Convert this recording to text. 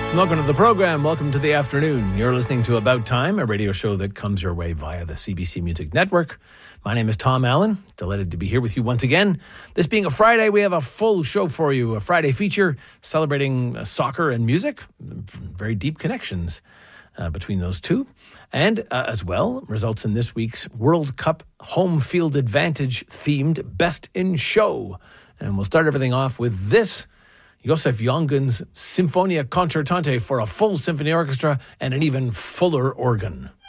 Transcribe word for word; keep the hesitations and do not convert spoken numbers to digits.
Welcome to the program. Welcome to the afternoon. You're listening to About Time, a radio show that comes your way via the C B C Music Network. My name is Tom Allen. Delighted to be here with you once again. This being a Friday, we have a full show for you. A Friday feature celebrating uh, soccer and music. Very deep connections uh, between those two. And uh, as well, results in this week's World Cup home field advantage themed Best in Show. And we'll start everything off with this. Josef Jongen's Symphonia Concertante for a full symphony orchestra and an even fuller organ.